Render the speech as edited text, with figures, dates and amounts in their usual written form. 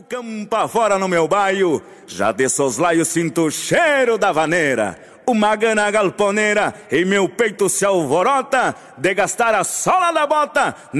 Campa fora no meu baio, já de soslaio sinto o cheiro da vaneira. Uma gana galponeira em meu peito se alvorota, de gastar a sola da bota